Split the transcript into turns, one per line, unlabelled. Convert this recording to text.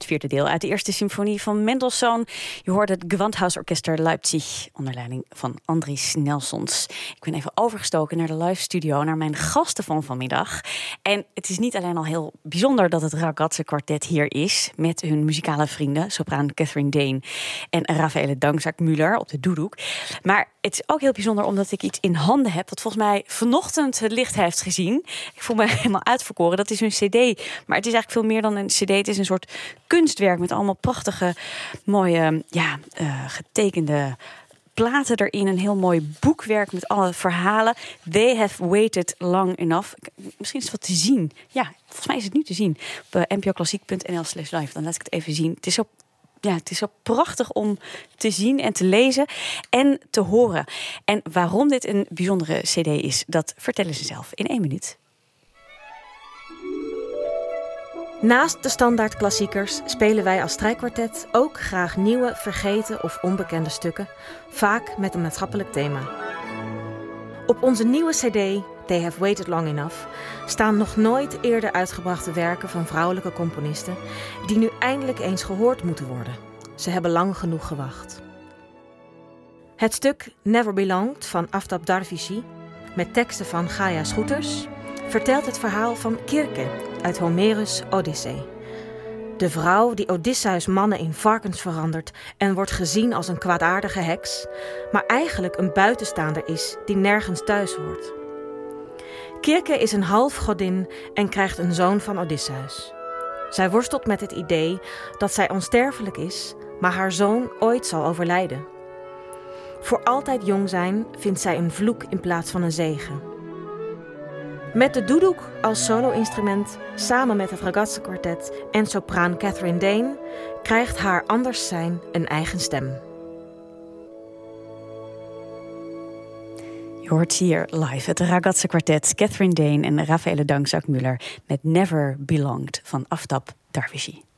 het vierde deel uit de eerste symfonie van Mendelssohn. Je hoorde het Gewandhausorchester Leipzig onder leiding van Andries Nelsons. Ik ben even overgestoken naar de live studio, naar mijn gasten van vanmiddag. En het is niet alleen al heel bijzonder dat het Ragazze Kwartet hier is met hun muzikale vrienden, sopraan Catherine Dane en Raffaele Dankzak-Müller op de doedoek. Maar het is ook heel bijzonder omdat ik iets in handen heb wat volgens mij vanochtend het licht heeft gezien. Ik voel me helemaal uitverkoren. Dat is hun cd. Maar het is eigenlijk veel meer dan een cd. Het is een soort kunstwerk met allemaal prachtige, mooie, getekende platen erin. Een heel mooi boekwerk met alle verhalen. They have waited long enough. Misschien is het wat te zien. Ja, volgens mij is het nu te zien. Op npoklassiek.nl/live. Dan laat ik het even zien. Het is zo prachtig om te zien en te lezen en te horen. En waarom dit een bijzondere cd is, dat vertellen ze zelf in 1 minuut.
Naast de standaard klassiekers spelen wij als strijkkwartet ook graag nieuwe, vergeten of onbekende stukken, vaak met een maatschappelijk thema. Op onze nieuwe cd, They Have Waited Long Enough, staan nog nooit eerder uitgebrachte werken van vrouwelijke componisten die nu eindelijk eens gehoord moeten worden. Ze hebben lang genoeg gewacht. Het stuk Never Belonged van Aftab Darvishi, met teksten van Gaia Schoeters, vertelt het verhaal van Kirke uit Homerus' Odyssee. De vrouw die Odysseus mannen in varkens verandert en wordt gezien als een kwaadaardige heks, maar eigenlijk een buitenstaander is die nergens thuis hoort. Kirke is een halfgodin en krijgt een zoon van Odysseus. Zij worstelt met het idee dat zij onsterfelijk is, maar haar zoon ooit zal overlijden. Voor altijd jong zijn vindt zij een vloek in plaats van een zegen. Met de doedoek als solo-instrument, samen met het Ragazze Kwartet en sopraan Catherine Dane, krijgt haar anders zijn een eigen stem.
Je hoort hier live het Ragazze Kwartet, Catherine Dane en Raffaele Dankzak-Müller met Never Belonged van Aftab Darvishi.